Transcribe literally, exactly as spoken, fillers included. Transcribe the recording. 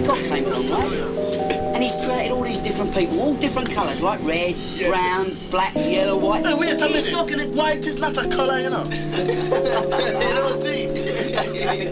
Cock came along, right? And he's created all these different people, all different colours, right? Red, yeah. brown, black, yellow, white. Hey, wait a minute. He's not going to white his latter colour, you know. You know, see?